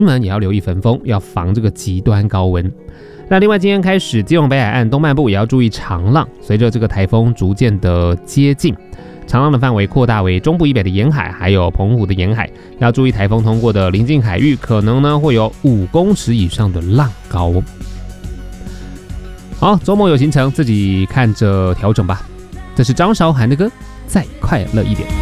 门也要留意焚风，要防这个极端高温。那另外今天开始，基隆北海岸东半部也要注意长浪，随着这个台风逐渐的接近，长浪的范围扩大为中部以北的沿海，还有澎湖的沿海，要注意台风通过的临近海域，可能呢会有5公尺以上的浪高哦。好，周末有行程，自己看着调整吧。这是张韶涵的歌，再快乐一点。